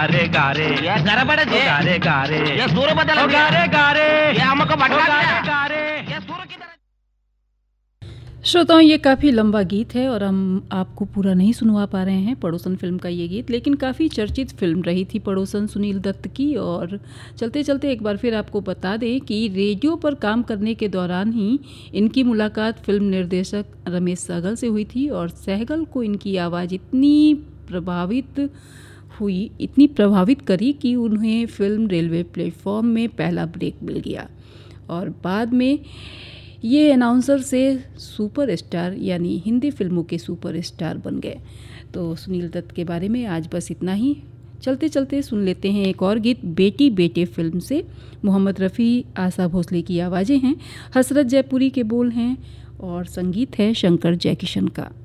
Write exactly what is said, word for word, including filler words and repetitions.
गारे गारे ये गरबड़ जे गारे गारे ये सुर बदल गारे गारे ये हमको भटका गारे दिया गारे। ये सुर की तरह। श्रोताओं, ये काफ़ी लंबा गीत है और हम आपको पूरा नहीं सुनवा पा रहे हैं पड़ोसन फिल्म का ये गीत, लेकिन काफ़ी चर्चित फिल्म रही थी पड़ोसन सुनील दत्त की। और चलते चलते एक बार फिर आपको बता दें कि रेडियो पर काम करने के दौरान ही इनकी मुलाकात फिल्म निर्देशक रमेश सहगल से हुई थी और सहगल को इनकी आवाज़ इतनी प्रभावित हुई इतनी प्रभावित करी कि उन्हें फिल्म रेलवे प्लेटफॉर्म में पहला ब्रेक मिल गया और बाद में ये अनाउंसर से सुपरस्टार यानी हिंदी फिल्मों के सुपरस्टार बन गए। तो सुनील दत्त के बारे में आज बस इतना ही। चलते चलते सुन लेते हैं एक और गीत बेटी बेटे फिल्म से। मोहम्मद रफ़ी, आशा भोसले की आवाज़ें हैं, हसरत जयपुरी के बोल हैं और संगीत है शंकर जयकिशन का।